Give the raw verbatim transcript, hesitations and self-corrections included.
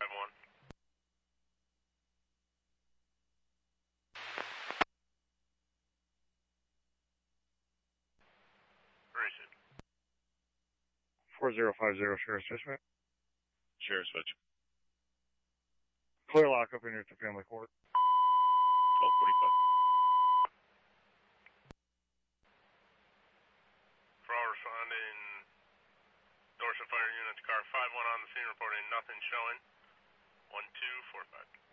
five one. Where is it? four zero five zero, Sheriff Switch. Sheriff Switch. Clear lock up in here to family court. twelve forty-five. For all responding, Dorset Fire Unit to car five one on the scene reporting nothing showing. one two four five.